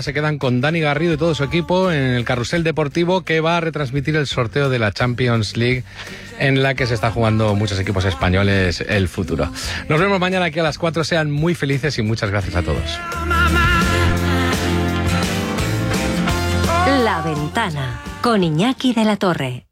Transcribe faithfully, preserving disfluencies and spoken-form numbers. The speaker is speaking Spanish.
se quedan con Dani Garrido y todo su equipo en el carrusel deportivo que va a retransmitir el sorteo de la Champions League, en la que se está jugando muchos equipos españoles el futuro. Nos vemos mañana aquí a las cuatro. Sean muy felices y muchas gracias a todos. La Ventana con Iñaki de la Torre.